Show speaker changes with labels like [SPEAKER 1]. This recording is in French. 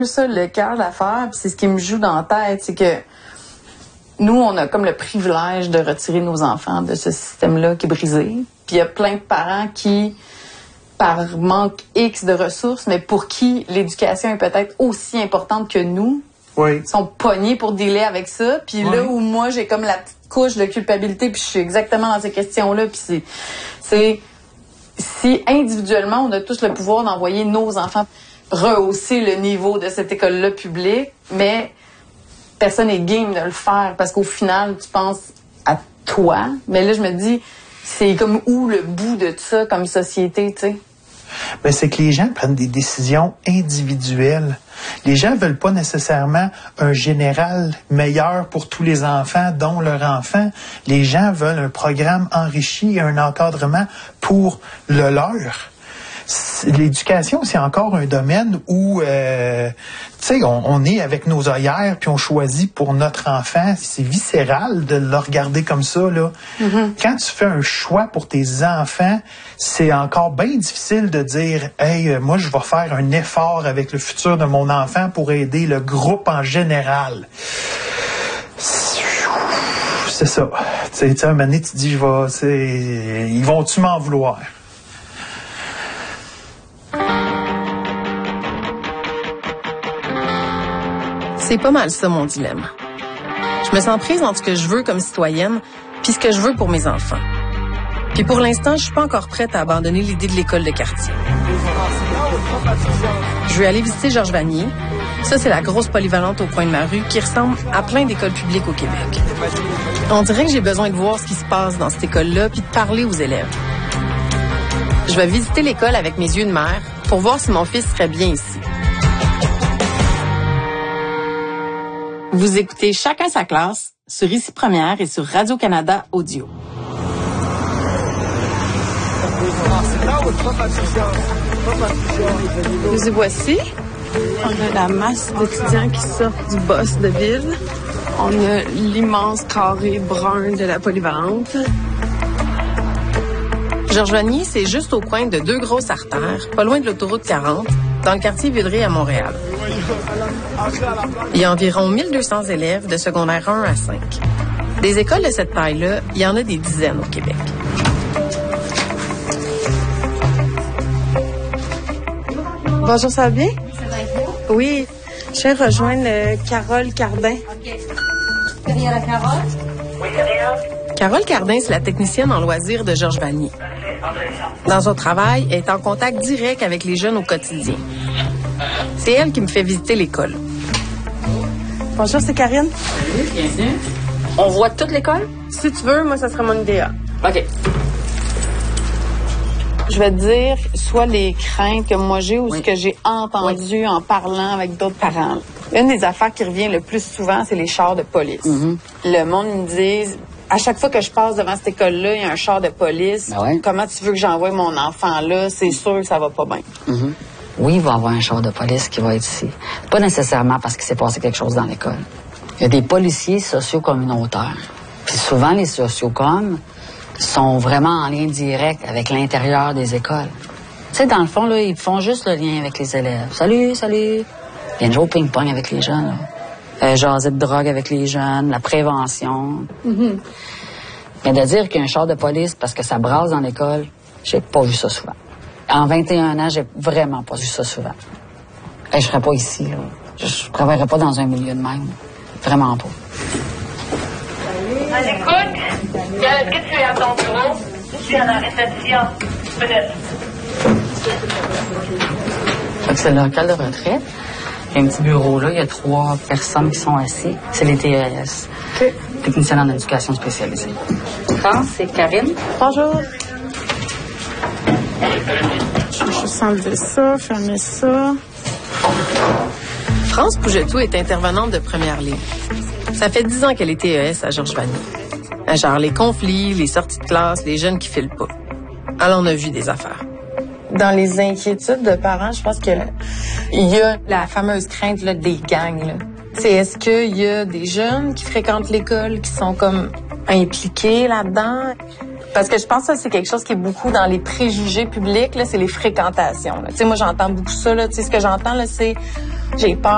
[SPEAKER 1] ça le cœur de l'affaire, puis c'est ce qui me joue dans la tête, c'est que nous, on a comme le privilège de retirer nos enfants de ce système-là qui est brisé. Puis il y a plein de parents qui, par manque X de ressources, mais pour qui l'éducation est peut-être aussi importante que nous, sont pognés pour dealer avec ça. Puis là où moi, j'ai comme la petite couche de culpabilité, puis je suis exactement dans ces questions-là, puis c'est si individuellement, on a tous le pouvoir d'envoyer nos enfants rehausser le niveau de cette école-là publique, mais personne n'est game de le faire parce qu'au final, tu penses à toi. Mais là, je me dis, c'est comme où le bout de ça comme société, tu sais?
[SPEAKER 2] Ben, c'est que les gens prennent des décisions individuelles. Les gens veulent pas nécessairement un général meilleur pour tous les enfants, dont leur enfant. Les gens veulent un programme enrichi et un encadrement pour le leur. L'éducation, c'est encore un domaine où, tu sais, on est avec nos œillères puis on choisit pour notre enfant. C'est viscéral de le regarder comme ça, là. Quand tu fais un choix pour tes enfants, c'est encore bien difficile de dire, hey, moi, je vais faire un effort avec le futur de mon enfant pour aider le groupe en général. C'est ça. Tu sais, un moment donné, tu te dis, ils vont-tu m'en vouloir?
[SPEAKER 3] C'est pas mal ça, mon dilemme. Je me sens prise entre ce que je veux comme citoyenne puis ce que je veux pour mes enfants. Puis pour l'instant, je suis pas encore prête à abandonner l'idée de l'école de quartier. Je veux aller visiter Georges Vanier. Ça, c'est la grosse polyvalente au coin de ma rue qui ressemble à plein d'écoles publiques au Québec. On dirait que j'ai besoin de voir ce qui se passe dans cette école-là puis de parler aux élèves. Je vais visiter l'école avec mes yeux de mère pour voir si mon fils serait bien ici. Vous écoutez Chacun sa classe sur Ici Première et sur Radio-Canada Audio. Nous y voici. On a la masse d'étudiants qui sortent du boss de ville. On a l'immense carré brun de la polyvalente. Georges Vanier, c'est juste au coin de deux grosses artères, pas loin de l'autoroute 40, dans le quartier Villeray à Montréal. Il y a environ 1200 élèves de secondaire 1 à 5. Des écoles de cette taille-là, il y en a des dizaines au Québec. Bonjour, ça va bien?
[SPEAKER 4] Ça va être beau?
[SPEAKER 3] Oui, je vais rejoindre Carole Cardin.
[SPEAKER 4] OK. Il y a la Carole? Oui,
[SPEAKER 3] Carole Cardin, c'est la technicienne en loisirs de Georges Vanier. Dans son travail, elle est en contact direct avec les jeunes au quotidien. C'est elle qui me fait visiter l'école. Bonjour, c'est Karine.
[SPEAKER 5] Oui, bien sûr. On voit toute l'école?
[SPEAKER 3] Si tu veux, moi, ça serait mon idéal.
[SPEAKER 5] OK.
[SPEAKER 1] Je vais te dire soit les craintes que moi j'ai ou ce que j'ai entendu en parlant avec d'autres parents. Une des affaires qui revient le plus souvent, c'est les chars de police. Le monde me dit, à chaque fois que je passe devant cette école-là, il y a un char de police. Comment tu veux que j'envoie mon enfant là? C'est sûr que ça va pas bien.
[SPEAKER 5] Oui, il va y avoir un char de police qui va être ici. Pas nécessairement parce qu'il s'est passé quelque chose dans l'école. Il y a des policiers socio-communautaires. Puis souvent, les socio-com sont vraiment en lien direct avec l'intérieur des écoles. Tu sais, dans le fond, là, ils font juste le lien avec les élèves. Salut, salut. Ils viennent jouer au ping-pong avec les jeunes. Jaser de drogue avec les jeunes, la prévention. Mais de dire qu'il y a un char de police parce que ça brasse dans l'école, j'ai pas vu ça souvent. En 21 ans, j'ai vraiment pas vu ça souvent. Je serais pas ici, là. Je travaillerais pas dans un milieu de même. Vraiment pas.
[SPEAKER 6] Écoute, est-ce que tu es à ton bureau? Je suis à la réception. Peut-être.
[SPEAKER 5] Fait que c'est le local de retraite. Il y a un petit bureau là, il y a 3 personnes qui sont assises. C'est les TES. Technicienne en éducation spécialisée. France, c'est Karine.
[SPEAKER 3] Bonjour. Je vais juste enlever ça, fermer ça. France Pougetou est intervenante de première ligne. Ça fait 10 ans qu'elle est TES à Georges Vanier. Elle gère les conflits, les sorties de classe, les jeunes qui filent pas. Elle en a vu des affaires.
[SPEAKER 1] Dans les inquiétudes de parents, je pense que il y a la fameuse crainte là, des gangs. Là. Est-ce qu'il y a des jeunes qui fréquentent l'école qui sont comme impliqués là-dedans? Parce que je pense que ça, c'est quelque chose qui est beaucoup dans les préjugés publics, là, c'est les fréquentations. Là. Moi, j'entends beaucoup ça. Là, ce que j'entends, là, c'est j'ai peur.